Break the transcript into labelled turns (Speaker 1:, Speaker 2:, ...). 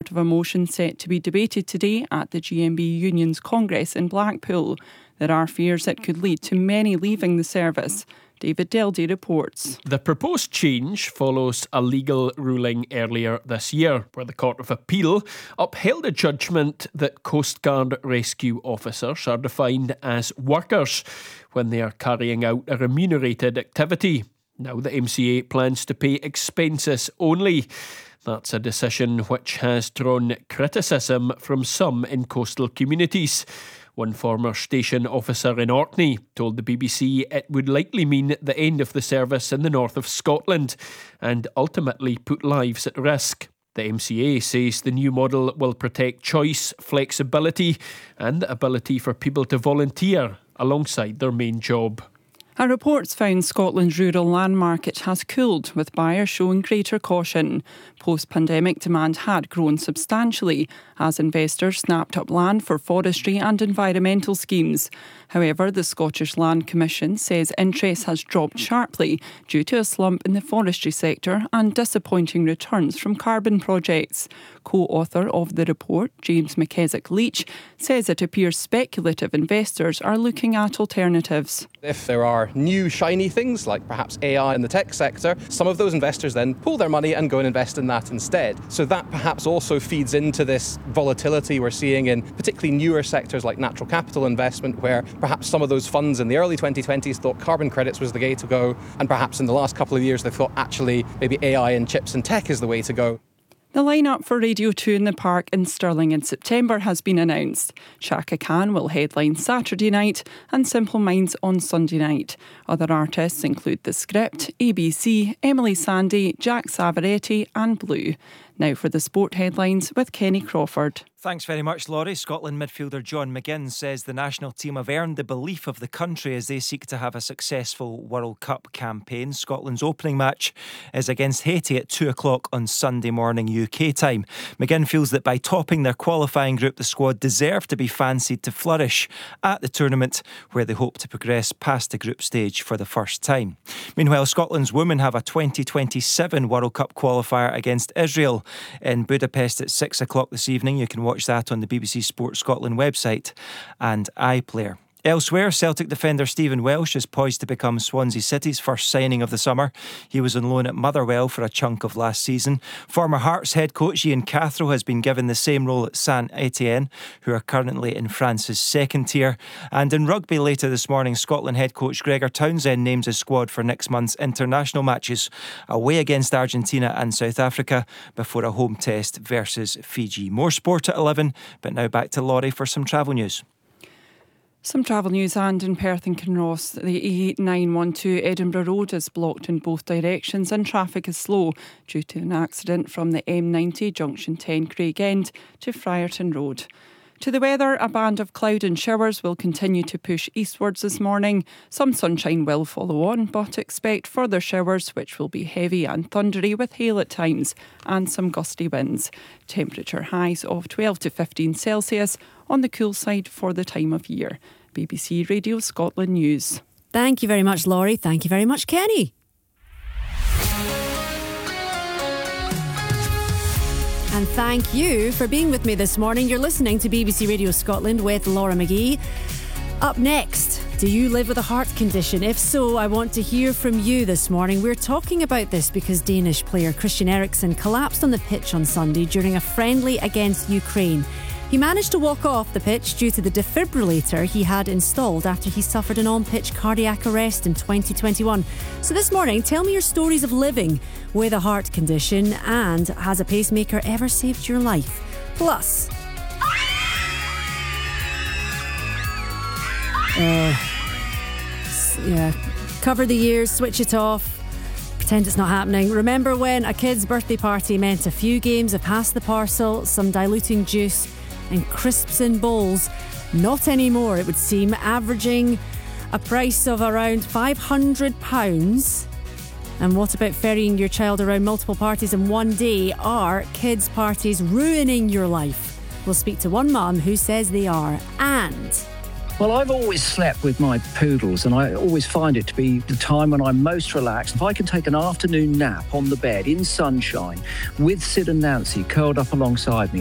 Speaker 1: part of a motion set to be debated today at the GMB Union's Congress in Blackpool. There are fears it could lead to many leaving the service. David Deldy reports.
Speaker 2: The proposed change follows a legal ruling earlier this year where the Court of Appeal upheld a judgment that Coast Guard rescue officers are defined as workers when they are carrying out a remunerated activity. Now the MCA plans to pay expenses only. That's a decision which has drawn criticism from some in coastal communities. One former station officer in Orkney told the BBC it would likely mean the end of the service in the north of Scotland and ultimately put lives at risk. The MCA says the new model will protect choice, flexibility and the ability for people to volunteer alongside their main job.
Speaker 1: A report's found Scotland's rural land market has cooled, with buyers showing greater caution. Post-pandemic demand had grown substantially as investors snapped up land for forestry and environmental schemes. However, the Scottish Land Commission says interest has dropped sharply due to a slump in the forestry sector and disappointing returns from carbon projects. Co-author of the report, James McKeswick-Leach, says it appears speculative investors are looking at alternatives.
Speaker 3: If there are new shiny things like perhaps AI in the tech sector, some of those investors then pull their money and go and invest in that instead. So that perhaps also feeds into this volatility we're seeing in particularly newer sectors like natural capital investment, where perhaps some of those funds in the early 2020s thought carbon credits was the way to go, and perhaps in the last couple of years they thought actually maybe AI and chips and tech is the way to go.
Speaker 1: The line-up for Radio 2 in the Park in Stirling in September has been announced. Chaka Khan will headline Saturday night and Simple Minds on Sunday night. Other artists include The Script, ABC, Emily Sandé, Jack Savaretti and Blue. Now for the sport headlines with Kenny Crawford.
Speaker 4: Thanks very much, Laurie. Scotland midfielder John McGinn says the national team have earned the belief of the country as they seek to have a successful World Cup campaign. Scotland's opening match is against Haiti at 2 o'clock on Sunday morning UK time. McGinn feels that by topping their qualifying group, the squad deserve to be fancied to flourish at the tournament, where they hope to progress past the group stage for the first time. Meanwhile, Scotland's women have a 2027 World Cup qualifier against Israel in Budapest at 6 o'clock this evening. You can watch that on the BBC Sports Scotland website and iPlayer. Elsewhere, Celtic defender Stephen Welsh is poised to become Swansea City's first signing of the summer. He was on loan at Motherwell for a chunk of last season. Former Hearts head coach Ian Cathro has been given the same role at Saint Etienne, who are currently in France's second tier. And in rugby later this morning, Scotland head coach Gregor Townsend names his squad for next month's international matches, away against Argentina and South Africa before a home test versus Fiji. More sport at 11, but now back to Laurie for some travel news.
Speaker 1: Some travel news, and in Perth and Kinross, the A8912 Edinburgh Road is blocked in both directions and traffic is slow due to an accident from the M90 junction 10 Craigend to Friarton Road. To the weather, a band of cloud and showers will continue to push eastwards this morning. Some sunshine will follow on, but expect further showers which will be heavy and thundery with hail at times and some gusty winds. Temperature highs of 12 to 15 Celsius on the cool side for the time of year. BBC Radio Scotland News.
Speaker 5: Thank you very much, Laurie. Thank you very much, Kenny. And thank you for being with me this morning. You're listening to BBC Radio Scotland with Laura McGee. Up next, do you live with a heart condition? If so, I want to hear from you this morning. We're talking about this because Danish player Christian Eriksen collapsed on the pitch on Sunday during a friendly against Ukraine. He managed to walk off the pitch due to the defibrillator he had installed after he suffered an on-pitch cardiac arrest in 2021. So this morning, tell me your stories of living with a heart condition, and has a pacemaker ever saved your life? Plus, cover the ears, switch it off, pretend it's not happening. Remember when a kid's birthday party meant a few games of pass the parcel, some diluting juice and crisps in bowls? Not anymore, it would seem, averaging a price of around £500. And what about ferrying your child around multiple parties in one day? Are kids' parties ruining your life? We'll speak to one mum who says they are. And
Speaker 6: well, I've always slept with my poodles, and I always find it to be the time when I'm most relaxed. If I can take an afternoon nap on the bed in sunshine with Sid and Nancy curled up alongside me,